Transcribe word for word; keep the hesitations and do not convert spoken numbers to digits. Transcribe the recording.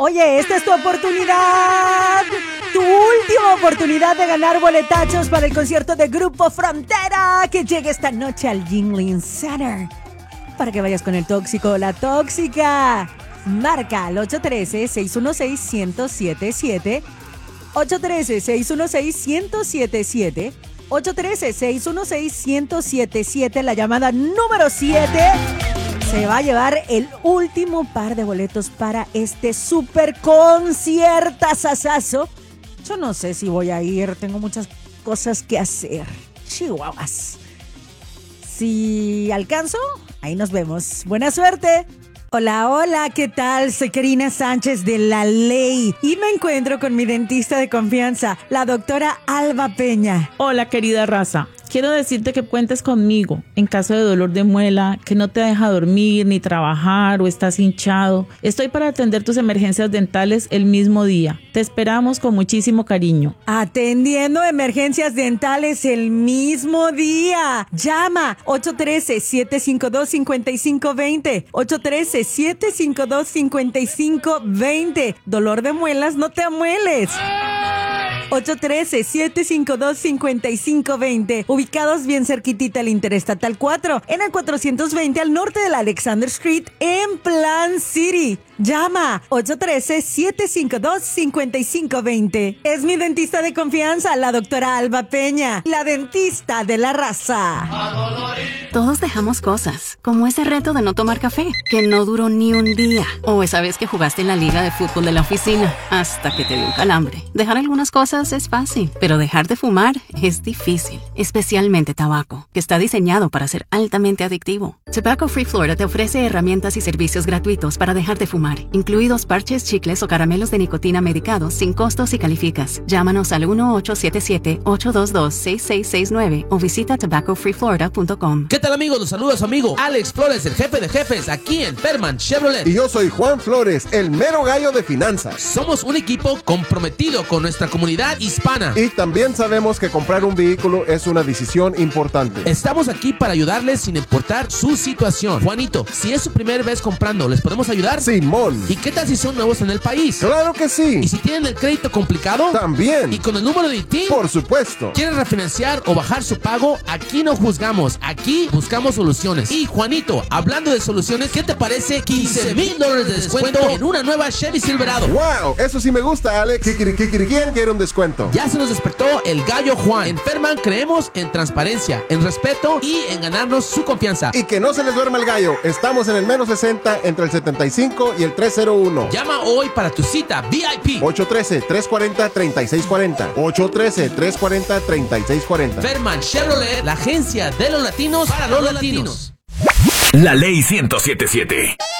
Oye, esta es tu oportunidad. Tu última oportunidad de ganar boletachos para el concierto de Grupo Frontera que llega esta noche al Yuengling Center. Para que vayas con el tóxico o la tóxica. Marca al ocho uno tres, seis uno seis, uno cero siete siete. ocho uno tres, seis uno seis, uno cero siete siete. ocho uno tres, seis uno seis, uno cero siete siete. La llamada número siete se va a llevar el último par de boletos para este super conciertazazazo. Yo no sé si voy a ir, tengo muchas cosas que hacer. Chihuahuas. Si alcanzo, ahí nos vemos. Buena suerte. Hola, hola, ¿qué tal? Soy Karina Sánchez de La Ley y me encuentro con mi dentista de confianza, la doctora Alba Peña. Hola, querida raza. Quiero decirte que cuentes conmigo en caso de dolor de muela, que no te deja dormir ni trabajar o estás hinchado. Estoy para atender tus emergencias dentales el mismo día. Te esperamos con muchísimo cariño. Atendiendo emergencias dentales el mismo día. Llama ocho uno tres, siete cinco dos, cinco cinco dos cero. ocho uno tres, siete cinco dos, cinco cinco dos cero. Dolor de muelas, no te amueles. ocho uno tres, siete cinco dos, cinco cinco dos cero. Ubicados bien cerquitita al Interestatal cuatro, en el cuatrocientos veinte al norte de la Alexander Street, en Plant City. Llama ocho uno tres, siete cinco dos, cinco cinco dos cero. Es mi dentista de confianza, la doctora Alba Peña, la dentista de la raza. Todos dejamos cosas, como ese reto de no tomar café, que no duró ni un día. O esa vez que jugaste en la liga de fútbol de la oficina, hasta que te dio un calambre. Dejar algunas cosas es fácil, pero dejar de fumar es difícil. Especialmente tabaco, que está diseñado para ser altamente adictivo. Tobacco Free Florida te ofrece herramientas y servicios gratuitos para dejar de fumar, incluidos parches, chicles o caramelos de nicotina medicados sin costos si calificas. Llámanos al uno ocho siete siete, ocho dos dos, seis seis seis nueve o visita tobacco free florida punto com. ¿Qué tal, amigos? Los saluda su amigo Alex Flores, el jefe de jefes aquí en Perman Chevrolet. Y yo soy Juan Flores, el mero gallo de finanzas. Somos un equipo comprometido con nuestra comunidad hispana. Y también sabemos que comprar un vehículo es una decisión importante. Estamos aquí para ayudarles sin importar su situación. Juanito, si es su primera vez comprando, ¿les podemos ayudar? Simón. ¿Y qué tal si son nuevos en el país? ¡Claro que sí! ¿Y si tienen el crédito complicado? También. ¿Y con el número de I T I N? Por supuesto. ¿Quieren refinanciar o bajar su pago? Aquí no juzgamos, aquí buscamos soluciones. Y Juanito, hablando de soluciones, ¿qué te parece quince mil dólares de descuento en una nueva Chevy Silverado? ¡Wow! Eso sí me gusta, Alex. ¿Kikiri, kikiri, quién quiere un descuento? Ya se nos despertó el gallo Juan. En Perman creemos en transparencia, en respeto y en ganarnos su confianza. Y que no se les duerma el gallo. Estamos en el menos sesenta entre el setenta y cinco y el trescientos uno. Llama hoy para tu cita V I P. ocho uno tres, tres cuatro cero, tres seis cuatro cero. ocho uno tres, tres cuatro cero, tres seis cuatro cero. Perman Chevrolet, la agencia de los latinos para los latinos. La Ley ciento siete punto siete.